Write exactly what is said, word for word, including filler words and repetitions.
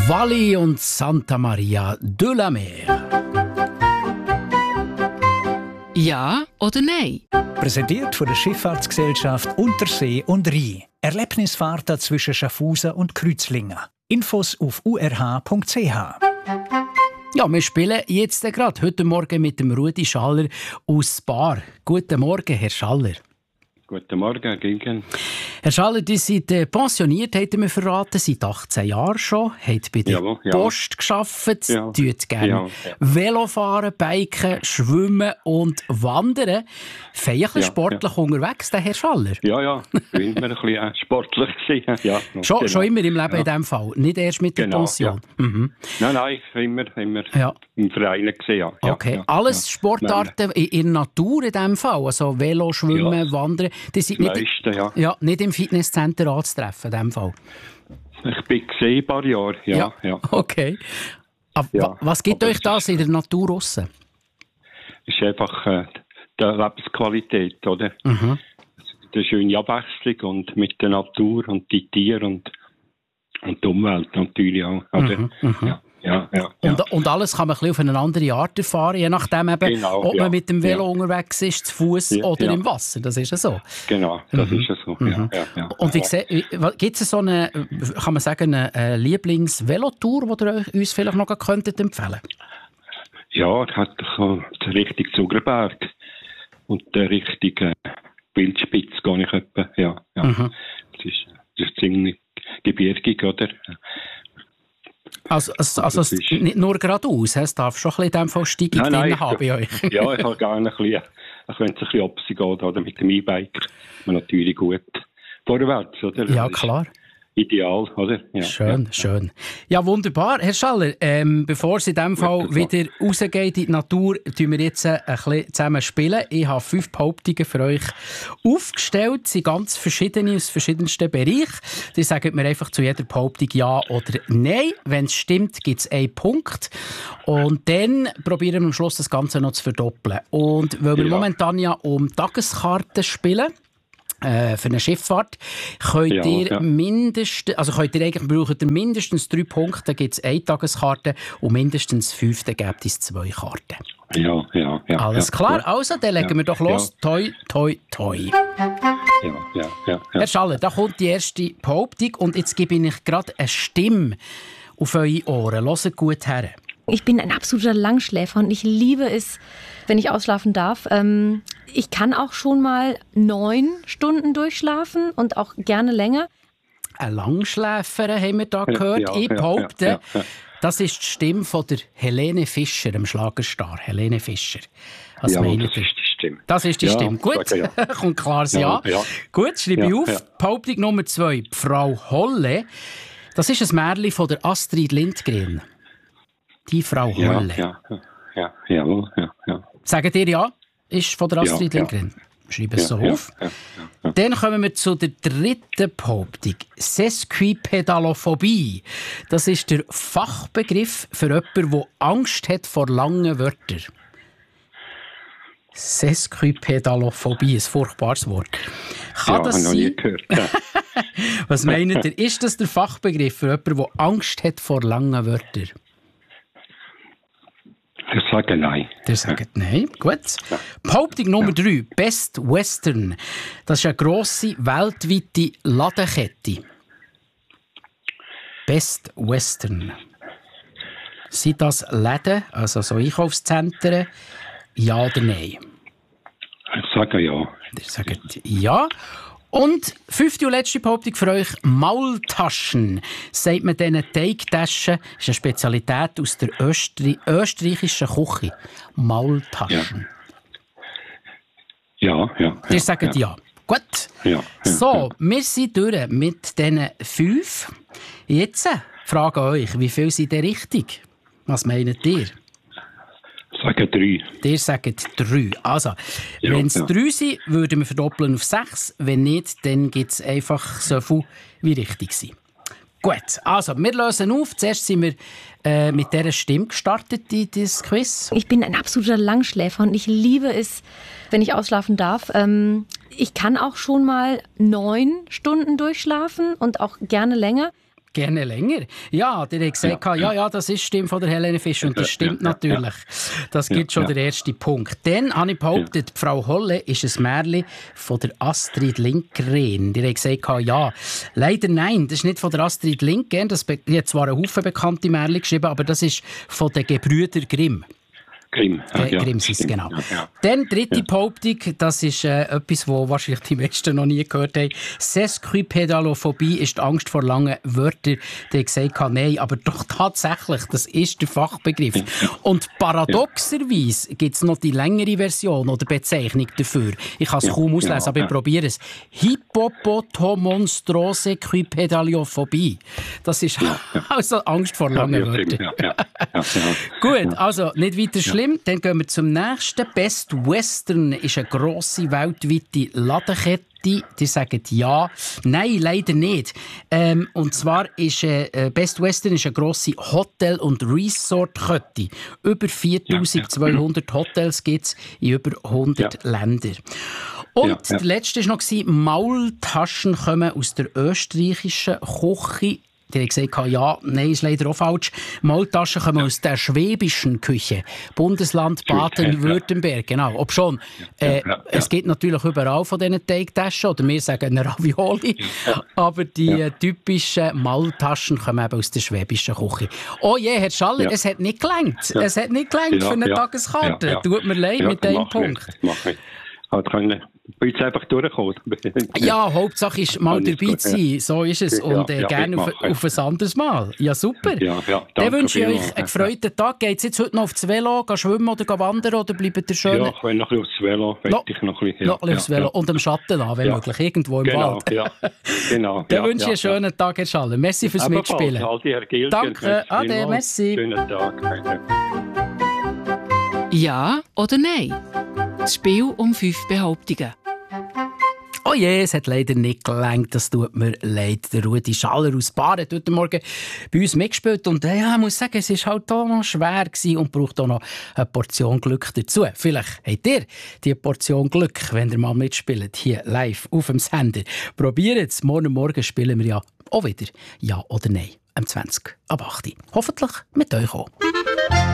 Valli und Santa Maria de la Mer. Ja oder nein? Präsentiert von der Schifffahrtsgesellschaft Untersee und Rhein. Erlebnisfahrten zwischen Schaffhausen und Kreuzlingen. Infos auf u r h punkt c h. Ja, wir spielen jetzt gerade heute Morgen mit dem Rudi Schaller aus Bar. Guten Morgen, Herr Schaller. Guten Morgen, Herr Ginken. Herr Schaller, Sie sind äh, pensioniert, haben wir verraten, seit achtzehn Jahren schon. Haben bei der Jawohl, ja. Post gearbeitet, Ja. tun gerne Ja, ja. Velofahren, Biken, Schwimmen und Wandern. Feierlich Ja, sportlich unterwegs, der Herr Schaller. Ja, ja, ich bin immer ein bisschen äh, sportlich gewesen. Ja, Schon, genau. schon immer im Leben Ja. in diesem Fall, nicht erst mit der Genau, Pension. Mhm. Nein, nein, ich immer, immer Ja. im Verein gesehen. Ja. Ja, Okay, ja, alles ja. Sportarten in, in der Natur in diesem Fall, also Velo, Schwimmen, Ja. Wandern. Die sind Das nicht, meiste, ja. ja, nicht im Fitnesscenter anzutreffen in diesem Fall. Ich bin gesehen ein paar Jahre. Ja, ja. Okay. Aber Ja, wa- was gibt aber euch es das in der Natur draussen? Es ist einfach äh, die Lebensqualität, oder? Mhm. Die schöne Abwechslung und mit der Natur und die Tiere und, und die Umwelt natürlich auch. Oder? Mhm, mhm. Ja, ja, ja. ja. Und, und alles kann man ein bisschen auf eine andere Art erfahren, je nachdem, eben, Genau, ob ja. man mit dem Velo Ja. unterwegs ist, zu Fuß Ja, oder ja. im Wasser. Das ist ja so. Genau, das Mhm. ist ja so. Mhm. Ja, ja, ja. Und wie ja. gibt es so eine, kann man sagen, eine äh, Lieblings-Velotour, die ihr euch- uns vielleicht noch könntet empfehlen? Ja, er hat doch den richtigen Zugerberg und den richtigen Wildspitz gehe ich etwa, ja. ja. Mhm. Das, ist, das ist ziemlich gebirgig, oder? Also, also, also Das ist- nicht nur geradeaus, es darf schon ein bisschen in dem Fall Steigung Nein, nein, drin ich- haben bei euch. Ja, ich habe gerne ein bisschen, auch wenn es ein bisschen opsi geht, oder mit dem E-Bike, man natürlich gut vorwärts, oder? Ja, Das ist klar. Ideal, oder? Ja, Schön, ja. schön. Ja, wunderbar. Herr Schaller, ähm, bevor es in diesem Fall Gut, wieder rausgeht in die Natur, tun wir jetzt äh, ein bisschen zusammen spielen. Ich habe fünf Behauptungen für euch aufgestellt. Sie sind ganz verschiedene aus verschiedensten Bereichen. Die sagen mir einfach zu jeder Behauptung Ja oder Nein. Wenn es stimmt, gibt es einen Punkt. Und dann probieren wir am Schluss das Ganze noch zu verdoppeln. Und weil wir Ja. momentan ja um Tageskarten spielen, Äh, für eine Schifffahrt, könnt Ja, ihr ja. mindestens, also könnt ihr eigentlich braucht ihr mindestens drei Punkte, dann gibt es eine Tageskarte und mindestens fünf, dann gibt es zwei Karten. Ja, ja, ja. Alles ja, klar? Ja, Also, dann legen Ja, wir doch los. Toi, toi, toi. ja, ja, ja, ja. Herr Schaller, da kommt die erste Behauptung und jetzt gebe ich gerade eine Stimme auf eure Ohren. Hört gut her. Ich bin ein absoluter Langschläfer und ich liebe es, wenn ich ausschlafen darf. Ähm, ich kann auch schon mal neun Stunden durchschlafen und auch gerne länger. Eine Langschläferin haben wir da gehört. ja, ich ja, behaupte, ja, ja. das ist die Stimme von der Helene Fischer, dem Schlagerstar. Helene Fischer. Was Ja, meint das ihr? ist die Stimme. Das ist die Ja, Stimme. Gut, sage ja. kommt klares Ja. Ja, ja. Gut, schreibe Ja, ich auf. ja. Behauptung Nummer zwei. Die Frau Holle. Das ist ein Märchen von der Astrid Lindgren. Die Frau Ja, Holle. ja, ja, ja, jawohl, ja, ja. Sagt ihr Ja? Ist von der Astrid Ja, ja. Lindgren. Schreibe es Ja, so ja, auf. ja, ja. Dann kommen wir zu der dritten Behauptung. Sesquipedalophobie. Das ist der Fachbegriff für jemanden, der Angst hat vor langen Wörtern. Sesquipedalophobie, ein furchtbares Wort. Kann Ja, das habe ich noch nie sein? gehört. Ja. Was meint ihr? Ist das der Fachbegriff für jemanden, der Angst hat vor langen Wörtern? Ich sage nein. Der sagt nein. Gut. Behauptung Nummer drei. Best Western. Das ist eine grosse, weltweite Ladenkette. Best Western. Sind das Läden, also so Einkaufszentren? Ja oder nein? Ich sage ja. Ihr sagt ja. Und fünfte und letzte Behauptung für euch. Maultaschen. Sagt man diesen Teigtaschen, ist eine Spezialität aus der Östri- österreichischen Küche. Maultaschen. Ja, ja. Ihr sagt ja. Gut. Ja, ja, So, wir sind durch mit diesen fünf. Jetzt äh, frage euch, wie viel sind denn richtig? Was meint ihr? Ich sage drei. Ihr sagt drei. Also, Ja, wenn es ja. drei sind, würden wir verdoppeln auf sechs. Wenn nicht, dann gibt es einfach so viel, wie richtig sind. Gut, also, wir lösen auf. Zuerst sind wir äh, mit dieser Stimme gestartet in dieses Quiz. Ich bin ein absoluter Langschläfer und ich liebe es, wenn ich ausschlafen darf. Ähm, ich kann auch schon mal neun Stunden durchschlafen und auch gerne länger. gerne länger. Ja, der hat gesagt, ja, ja, ja das ist die Stimme von der Helene Fischer und das stimmt ja, ja, natürlich. Ja. Das gibt ja, schon ja. der erste Punkt. Dann habe ich behauptet, ja. Frau Holle ist ein Märchen von der Astrid Lindgren. Der hat gesagt, ja, leider nein, das ist nicht von der Astrid Lindgren. Das be- die hat zwar einen Haufen bekannte Märchen geschrieben, aber das ist von den Gebrüder Grimm. Grimm, äh, ja, Grimm ist genau. Ja, ja. Dann dritte ja. Behauptung, das ist äh, etwas, was wahrscheinlich die meisten noch nie gehört haben. Sesquipedalophobie ist die Angst vor langen Wörtern. Der hat gesagt, nein, aber doch tatsächlich, das ist der Fachbegriff. Und paradoxerweise ja. gibt es noch die längere Version oder Bezeichnung dafür. Ich kann es ja, kaum auslesen, ja, aber ich ja. probiere es. Hippopotomonstrose-Quipedalophobie. Das ist ja, ja. also Angst vor langen ja, Wörtern. Ja, ja, ja, ja. Gut, also nicht weiter schlimm. Dann gehen wir zum nächsten. Best Western ist eine grosse weltweite Ladenkette. Die sagen ja. Nein, leider nicht. Ähm, und zwar ist äh, Best Western ist eine grosse Hotel- und Resort-Kette. Über viertausendzweihundert ja, ja. Hotels gibt es in über hundert ja. Ländern. Und ja, ja. der letzte war noch, Maultaschen kommen aus der österreichischen Küche. Die haben gesagt, ja, nein, ist leider auch falsch. Maultaschen kommen ja. aus der schwäbischen Küche. Bundesland Baden-Württemberg, genau. Ob schon, äh, ja, ja, ja. es gibt natürlich überall von diesen Teigtaschen, oder wir sagen Ravioli, ja. aber die ja. typischen Maultaschen kommen eben aus der schwäbischen Küche. Oh je, Herr Schaller, ja. es hat nicht gelangt. Ja. Es hat nicht gelangt ja, für eine ja. Tageskarte. Ja, ja. Tut mir leid ja, mit dem Punkt. Ich, mach ich. Aber können bei uns einfach durchkommen. Ja, Hauptsache ist mal dabei zu sein. Ja. So ist es. Und äh, ja, gerne auf, auf ein anderes Mal. Ja, super. Ja, ja, dann wünsche ich euch einen gefreuten Tag. Geht es jetzt heute noch aufs Velo, gehen schwimmen oder gehen wandern oder bleibt ihr schön? Ja, ich will noch ein bisschen aufs Velo. No, ich noch ein bisschen, ja, noch ein bisschen aufs Velo. Ja. Und am Schatten an, wenn ja. möglich. Irgendwo im genau, Wald. Ja. Genau, dann ja, wünsche ich ja, einen schönen ja. Tag, Herr Schaller. Merci fürs Ebenfalls, Mitspielen. Herr Gilger, danke, ade, merci. Schönen Tag. Ja oder nein? Das Spiel um fünf Behauptungen. Oh je, es hat leider nicht gelangt. Das tut mir leid. Der Rudi Schaller aus Baren hat heute Morgen bei uns mitgespielt. Und ja, ich muss sagen, es war halt auch noch schwer gewesen und braucht auch noch eine Portion Glück dazu. Vielleicht habt ihr die Portion Glück, wenn ihr mal mitspielt, hier live auf dem Sender. Probiert es. Morgen Morgen spielen wir ja auch wieder Ja oder Nein am zwanzig ab acht. Hoffentlich mit euch auch.